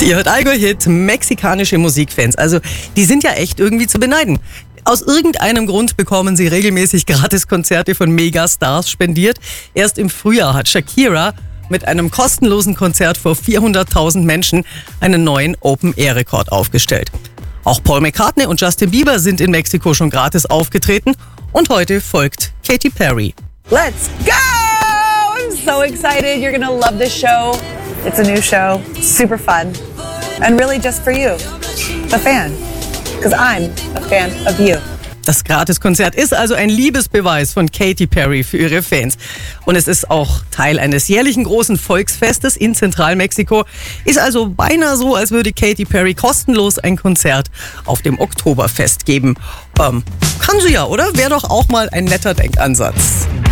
Ihr hört Allgäu Hit, mexikanische Musikfans. Also, die sind ja echt irgendwie zu beneiden. Aus irgendeinem Grund bekommen sie regelmäßig Gratiskonzerte von Megastars spendiert. Erst im Frühjahr hat Shakira mit einem kostenlosen Konzert vor 400.000 Menschen einen neuen Open-Air-Rekord aufgestellt. Auch Paul McCartney und Justin Bieber sind in Mexiko schon gratis aufgetreten. Und heute folgt Katy Perry. Let's go! I'm so excited. You're gonna love this show. It's a new show, super fun, and really just for you, the fan, because I'm a fan of you. Das Gratiskonzert ist also ein Liebesbeweis von Katy Perry für ihre Fans. Und es ist auch Teil eines jährlichen großen Volksfestes in Zentralmexiko. Ist also beinahe so, als würde Katy Perry kostenlos ein Konzert auf dem Oktoberfest geben. Kann sie ja, oder? Wäre doch auch mal ein netter Denkansatz.